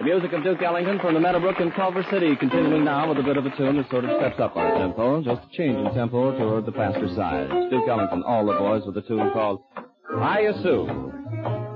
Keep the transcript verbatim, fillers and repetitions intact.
The music of Duke Ellington from the Meadowbrook in Culver City, continuing now with a bit of a tune that sort of steps up our tempo, just a change in tempo toward the faster side. Duke Ellington, All the Boys, with a tune called I Assume.